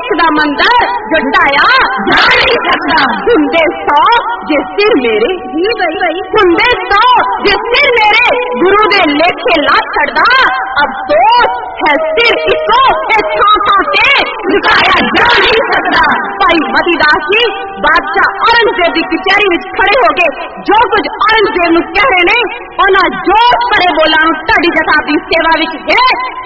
मुख दा मंदर जटाया जा नहीं सकता। हुंदे 100 जे सिर मेरे जी भाई हुंदे 100 जे सिर मेरे गुरु दे लेखे ला छड़दा। अफसोस है सिर इको थां ते झुकाया जा नहीं सकता। भाई मतीदास जी बादशाह औरंगजेब की कचहरी विच खड़े हो गए जो कुछ औरंगजेब नूं कह रहे ने उन्हां जोश भरे बोलां नूं तुहाडी जथा दी सेवा विच है